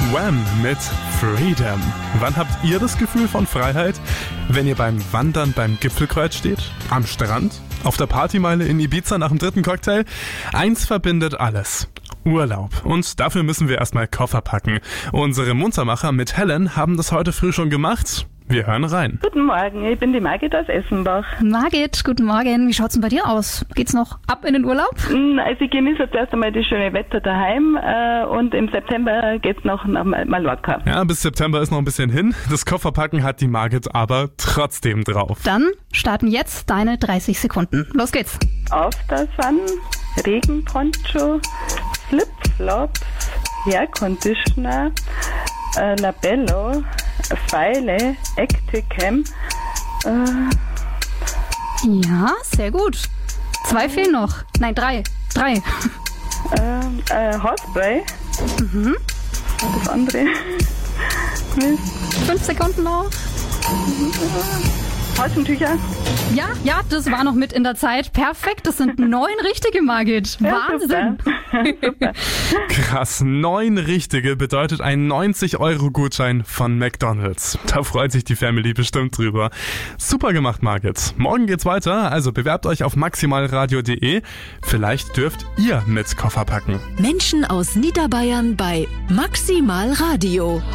Wham mit Freedom. Wann habt ihr das Gefühl von Freiheit? Wenn ihr beim Wandern beim Gipfelkreuz steht? Am Strand? Auf der Partymeile in Ibiza nach dem 3. Cocktail? Eins verbindet alles. Urlaub. Und dafür müssen wir erstmal Koffer packen. Unsere Muntermacher mit Helen haben das heute früh schon gemacht. Wir hören rein. Guten Morgen, ich bin die Margit aus Essenbach. Margit, guten Morgen. Wie schaut's denn bei dir aus? Geht's noch ab in den Urlaub? Also ich genieße jetzt erst einmal das schöne Wetter daheim und im September geht's noch nach Mallorca. Ja, bis September ist noch ein bisschen hin. Das Kofferpacken hat die Margit aber trotzdem drauf. Dann starten jetzt deine 30 Sekunden. Los geht's. Auf der Sun, Regenponcho, Flipflops, Hairconditioner, Labello, Pfeile, Acticam. Ja, sehr gut. 2 fehlen noch. Nein, 3. Haarspray. Und das andere. 5 Sekunden noch. Taschentücher. Ja, das war noch mit in der Zeit. Perfekt, das sind 9 richtige, Margit. Ja, Wahnsinn. Super. Krass, 9 richtige bedeutet ein 90-Euro-Gutschein von McDonald's. Da freut sich die Family bestimmt drüber. Super gemacht, Margit. Morgen geht's weiter, also bewerbt euch auf maximalradio.de. Vielleicht dürft ihr mit Koffer packen. Menschen aus Niederbayern bei Maximal Radio.